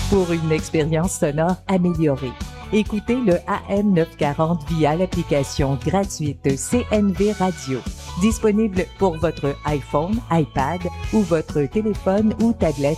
pour une expérience sonore améliorée. Écoutez le AM 940 via l'application gratuite CNV Radio. Disponible pour votre iPhone, iPad ou votre téléphone ou tablette